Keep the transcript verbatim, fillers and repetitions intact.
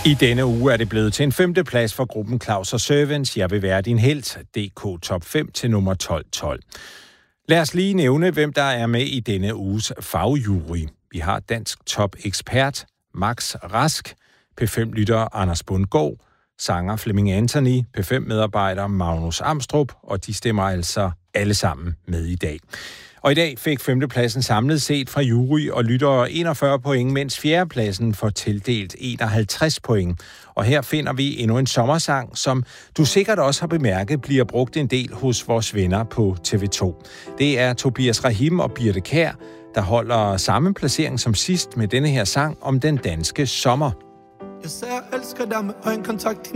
I denne uge er det blevet til en femte plads for gruppen Claus og Servants. Jeg vil være din helt. D K Top fem til nummer tolv tolv. Lad os lige nævne, hvem der er med i denne uges fagjury. Vi har dansk top-ekspert Max Rask, P fem-lytter Anders Bundgaard, sanger Flemming Anthony, P fem-medarbejder Magnus Amstrup, og de stemmer altså alle sammen med i dag. Og i dag fik femtepladsen samlet set fra jury og lyttere enogfyrre point, mens fjerdepladsen får tildelt enoghalvtreds point. Og her finder vi endnu en sommersang, som du sikkert også har bemærket bliver brugt en del hos vores venner på T V to. Det er Tobias Rahim og Birthe Kjær, der holder samme placering som sidst med denne her sang om den danske sommer. Jeg sagde, jeg elsker dig med øjenkontakt.